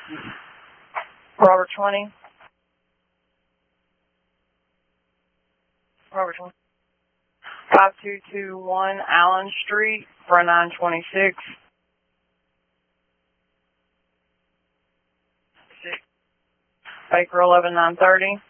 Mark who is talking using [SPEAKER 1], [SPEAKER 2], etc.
[SPEAKER 1] Robert 20. Robert 20. 5221 Allen Street for 926. Baker 11930.